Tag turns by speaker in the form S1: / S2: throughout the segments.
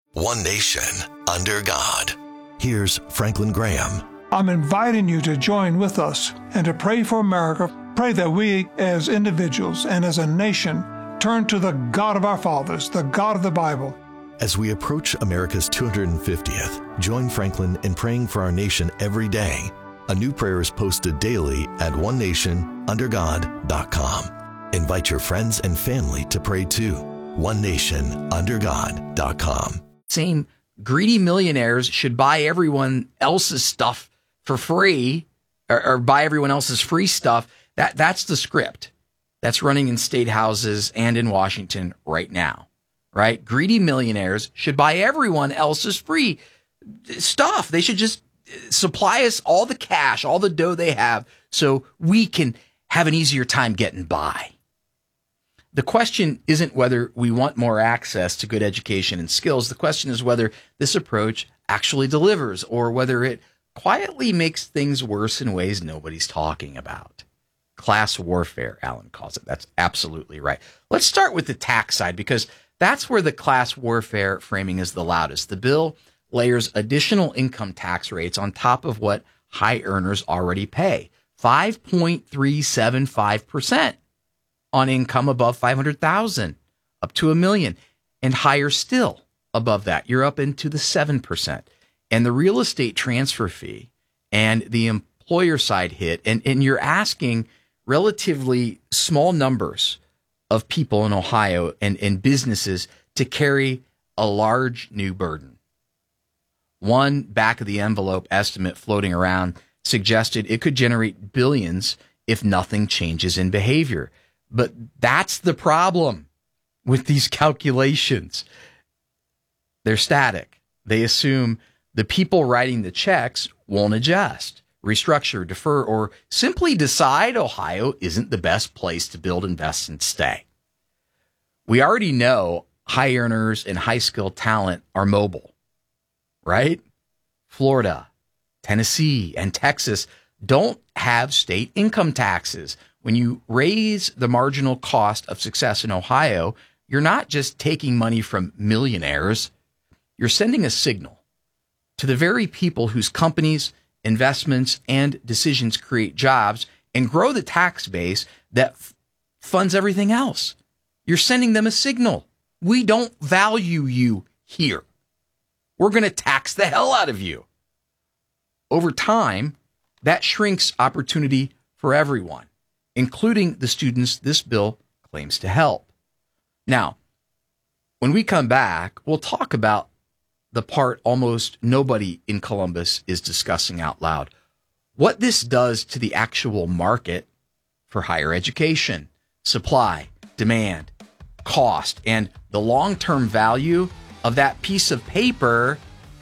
S1: One nation, under God. Here's Franklin Graham.
S2: I'm inviting you to join with us and to pray for America. Pray that we as individuals and as a nation turn to the God of our fathers, the God of the Bible.
S1: As we approach America's 250th, join Franklin in praying for our nation every day. A new prayer is posted daily at onenationundergod.com. Invite your friends and family to pray too. onenationundergod.com.
S3: Same greedy millionaires should buy everyone else's stuff for free or buy everyone else's free stuff. That's the script that's running in state houses and in Washington right now, right? Greedy millionaires should buy everyone else's free stuff. They should just supply us all the cash, all the dough they have, so we can have an easier time getting by. The question isn't whether we want more access to good education and skills. The question is whether this approach actually delivers or whether it quietly makes things worse in ways nobody's talking about. Class warfare, Alan calls it. That's absolutely right. Let's start with the tax side because that's where the class warfare framing is the loudest. The bill layers additional income tax rates on top of what high earners already pay, 5.375% on income above $500,000, up to $1 million, and higher still above that. You're up into the 7%. And the real estate transfer fee and the employer side hit, and you're asking relatively small numbers of people in Ohio and businesses to carry a large new burden. One back of the envelope estimate floating around suggested it could generate billions if nothing changes in behavior. But that's the problem with these calculations. They're static. They assume the people writing the checks won't adjust, restructure, defer, or simply decide Ohio isn't the best place to build, invest, and stay. We already know high earners and high-skilled talent are mobile, right? Florida, Tennessee, and Texas don't have state income taxes. When you raise the marginal cost of success in Ohio, you're not just taking money from millionaires. You're sending a signal to the very people whose companies, investments, and decisions create jobs and grow the tax base that funds everything else. You're sending them a signal. We don't value you here. We're going to tax the hell out of you. Over time, that shrinks opportunity for everyone, including the students this bill claims to help. Now, when we come back, we'll talk about the part almost nobody in Columbus is discussing out loud. What this does to the actual market for higher education, supply, demand, cost, and the long-term value of that piece of paper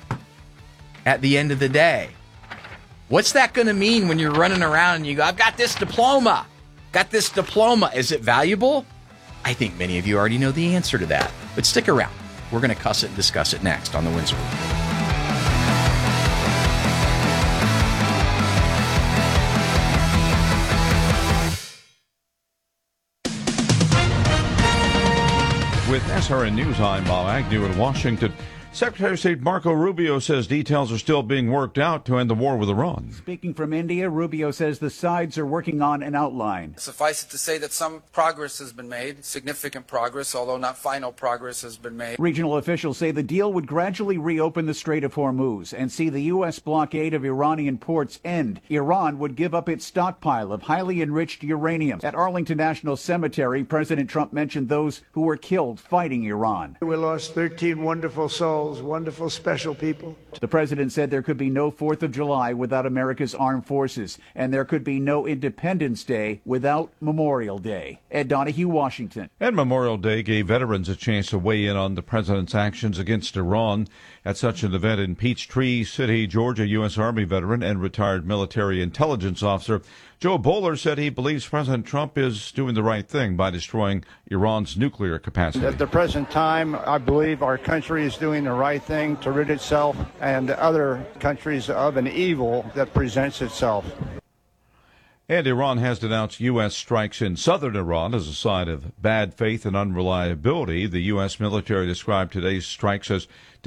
S3: at the end of the day. What's that going to mean when you're running around and you go, I've got this diploma. Is it valuable? I think many of you already know the answer to that. But stick around. We're going to cuss it and discuss it next on The Windsor Report.
S4: With SRN News, I'm Bob Agnew in Washington. Secretary of State Marco Rubio says details are still being worked out to end the war with Iran.
S5: Speaking from India, Rubio says the sides are working on an outline.
S6: Suffice it to say that some progress has been made, significant progress, although not final progress has been made.
S5: Regional officials say the deal would gradually reopen the Strait of Hormuz and see the U.S. blockade of Iranian ports end. Iran would give up its stockpile of highly enriched uranium. At Arlington National Cemetery, President Trump mentioned those who were killed fighting Iran.
S7: We lost 13 wonderful souls. Wonderful, special people.
S5: The president said there could be no 4th of July without America's armed forces, and there could be no Independence Day without Memorial Day. Ed Donahue, Washington.
S4: And Memorial Day gave veterans a chance to weigh in on the president's actions against Iran. At such an event in Peachtree City, Georgia, U.S. Army veteran and retired military intelligence officer Joe Bowler said he believes President Trump is doing the right thing by destroying Iran's nuclear capacity.
S8: At the present time, I believe our country is doing the right thing to rid itself and other countries of an evil that presents itself.
S4: And Iran has denounced U.S. strikes in southern Iran as a sign of bad faith and unreliability. The U.S. military described today's strikes as